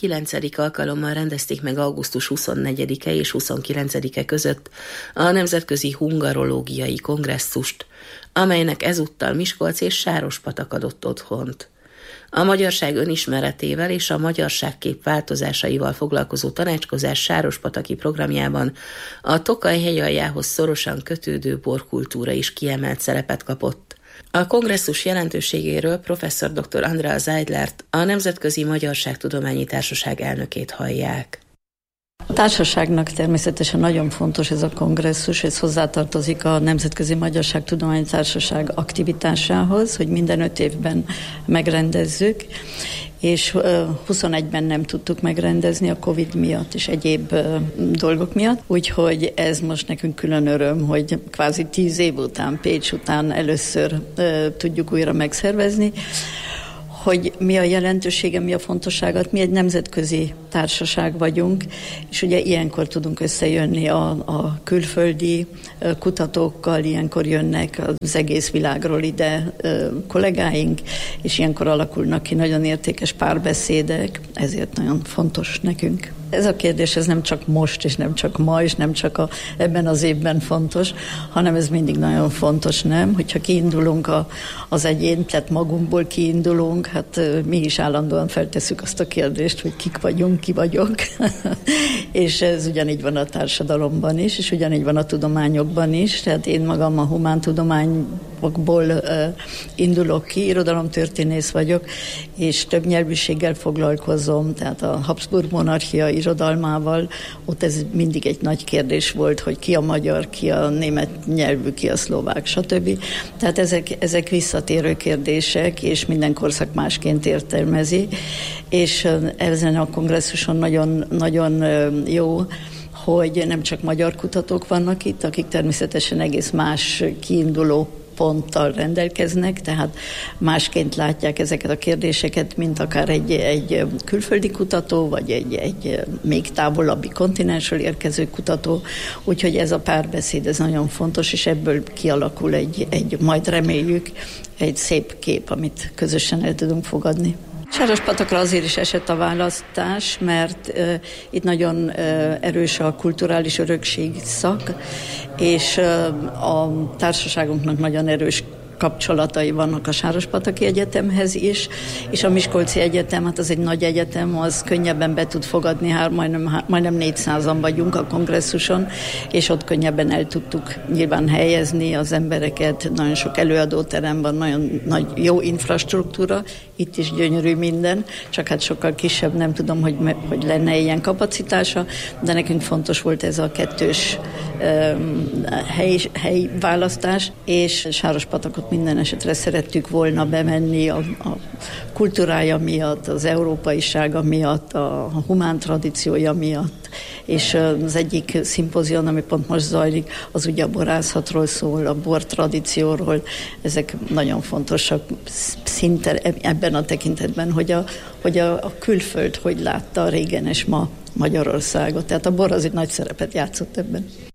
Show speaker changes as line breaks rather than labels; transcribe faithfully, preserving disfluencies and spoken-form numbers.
kilencedik alkalommal rendezték meg augusztus huszonnegyedike és huszonkilencedike között a Nemzetközi Hungarológiai Kongresszust, amelynek ezúttal Miskolc és Sárospatak adott otthont. A magyarság önismeretével és a magyarságkép változásaival foglalkozó tanácskozás sárospataki programjában a Tokaj hegyaljához szorosan kötődő borkultúra is kiemelt szerepet kapott. A kongresszus jelentőségéről professzor dr. Andrea Zeidlert, a Nemzetközi Magyarságtudományi Társaság elnökét hallják.
A társaságnak természetesen nagyon fontos ez a kongresszus, ez hozzátartozik a Nemzetközi Magyarságtudományi Társaság aktivitásához, hogy minden öt évben megrendezzük, és huszonegyben nem tudtuk megrendezni a Covid miatt és egyéb dolgok miatt, úgyhogy ez most nekünk külön öröm, hogy kvázi tíz év után, Pécs után először tudjuk újra megszervezni. Hogy mi a jelentősége, mi a fontosságot, mi egy nemzetközi társaság vagyunk, és ugye ilyenkor tudunk összejönni a, a külföldi kutatókkal, ilyenkor jönnek az egész világról ide kollégáink, és ilyenkor alakulnak ki nagyon értékes párbeszédek, ezért nagyon fontos nekünk. Ez a kérdés, ez nem csak most, és nem csak ma, és nem csak a, ebben az évben fontos, hanem ez mindig nagyon fontos, nem? Hogyha kiindulunk a, az egyén, tehát magunkból kiindulunk, hát mi is állandóan feltesszük azt a kérdést, hogy kik vagyunk, ki vagyok, és ez ugyanígy van a társadalomban is, és ugyanígy van a tudományokban is, tehát én magam a humántudományokból uh, indulok ki, irodalomtörténész vagyok, és több nyelvűséggel foglalkozom, tehát a Habsburg monarchia irodalmával, ott ez mindig egy nagy kérdés volt, hogy ki a magyar, ki a német nyelvű, ki a szlovák, stb. Tehát ezek, ezek visszatérő kérdések, és minden korszak másként értelmezi, és ezen a kongresszuson nagyon, nagyon jó, hogy nem csak magyar kutatók vannak itt, akik természetesen egész más kiinduló ponttal rendelkeznek, tehát másként látják ezeket a kérdéseket, mint akár egy, egy külföldi kutató, vagy egy, egy még távolabbi kontinensről érkező kutató, úgyhogy ez a párbeszéd, ez nagyon fontos, és ebből kialakul egy, egy majd reméljük egy szép kép, amit közösen el tudunk fogadni. Sárospatokra azért is esett a választás, mert uh, itt nagyon uh, erős a kulturális örökség szak, és uh, a társaságunknak nagyon erős kapcsolatai vannak a Sárospataki Egyetemhez is, és a Miskolci Egyetem, hát az egy nagy egyetem, az könnyebben be tud fogadni, hát majdnem, majdnem négyszázan vagyunk a kongresszuson, és ott könnyebben el tudtuk nyilván helyezni az embereket, nagyon sok előadóterem van, nagyon nagy, jó infrastruktúra, itt is gyönyörű minden, csak hát sokkal kisebb, nem tudom, hogy, hogy lenne ilyen kapacitása, de nekünk fontos volt ez a kettős um, hely, hely választás, és Sárospatakot minden esetre szerettük volna bemenni a, a kultúrája miatt, az európaisága miatt, a humán tradíciója miatt, és az egyik szimpozion, ami pont most zajlik, az ugye a borászatról szól, a bor tradícióról, ezek nagyon fontosak szinte ebben a tekintetben, hogy a, hogy a, a külföld hogy látta régen és ma Magyarországot. Tehát a bor az egy nagy szerepet játszott ebben.